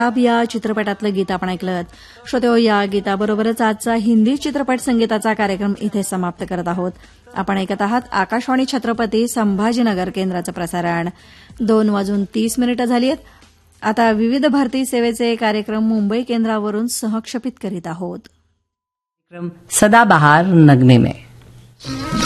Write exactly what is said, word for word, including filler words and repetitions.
अब या चित्रपटातलं गीत आपण ऐकलं. श्रोतेहो, या गीताबरोबरच आजचा हिंदी चित्रपट संगीताचा कार्यक्रम इथे समाप्त करत आहोत. आपण ऐकत आहात आकाशवाणी छत्रपती संभाजीनगर केंद्राचं प्रसारण. दोन वाजून तीस मिनिटं झाली आहेत. आता विविध भारती सेवेचे कार्यक्रम मुंबई केंद्रावरून सहक्षेपित करीत आहोत. सदाबहार नगमे में